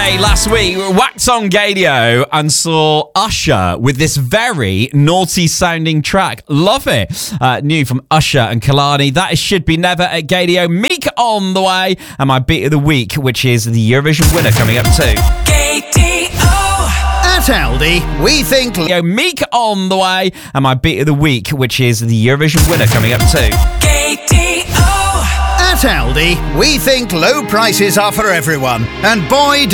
Last week, whacked on Gadio and saw Usher with this very naughty sounding track. Love it. New from Usher and Kalani. That is Should Be Never at Gadio. Meek on the way. And my beat of the week, which is the Eurovision winner coming up too. At Aldi, we think... Meek on the way. And my beat of the week, which is the Eurovision winner coming up too. At Aldi, we think low prices are for everyone. And boy,